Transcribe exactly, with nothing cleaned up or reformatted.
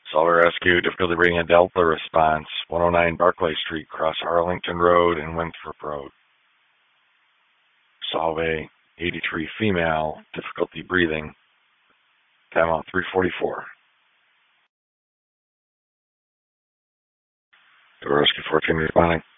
Solver Rescue, difficulty rating a Delta response, one oh nine Barclay Street, cross Arlington Road and Winthrop Road. Solve eighty-three female, difficulty breathing, timeout three forty-four. Rescue fourteen responding.